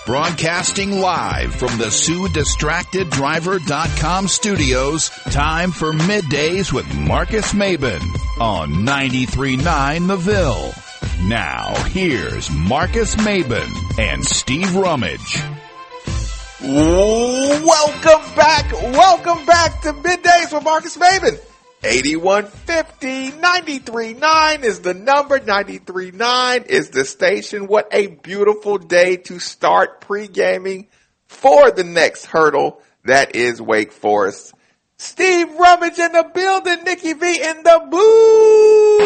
Broadcasting live from the SueDistractedDriver.com studios, time for Middays with Marcus Maben on 93.9 The Ville. Now, here's Marcus Maben and Steve Rummage. Welcome back to Middays with Marcus Maben. 8150 93.9 is the number. 93.9 is the station. What a beautiful day to start pre-gaming for the next hurdle. That is Wake Forest. Steve Rummage in the building. Nikki V in the booth.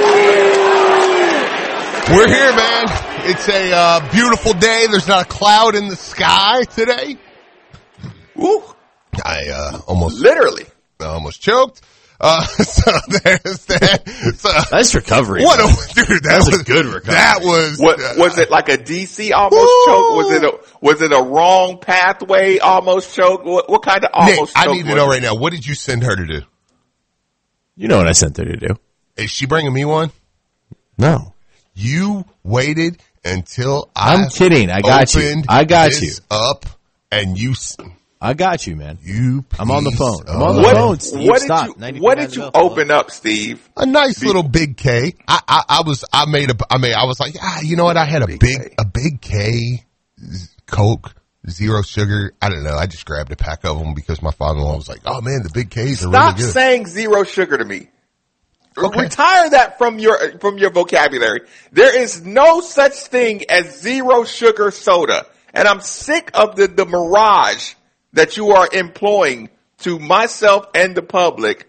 We're here, man. It's a beautiful day. There's not a cloud in the sky today. Woo. I almost choked. So there's that. So, nice recovery. What dude, that was a good recovery. That was it like a DC almost choke? Was it a wrong pathway almost choke? What kind of almost Nick, choke? I need to know right now, what did you send her to do? You know what I sent her to do. Is she bringing me one? No. You waited until I'm kidding. I got you. Up and you. I got you, man. I'm on the phone. Phone, Steve. What did you open up, Steve? A nice little big K. I was like, you know what? I had a big K Coke, zero sugar. I don't know. I just grabbed a pack of them because my father-in-law was like, oh man, the big K's are really good. Stop saying zero sugar to me. Okay. Retire that from your vocabulary. There is no such thing as zero sugar soda. And I'm sick of the mirage that you are employing to myself and the public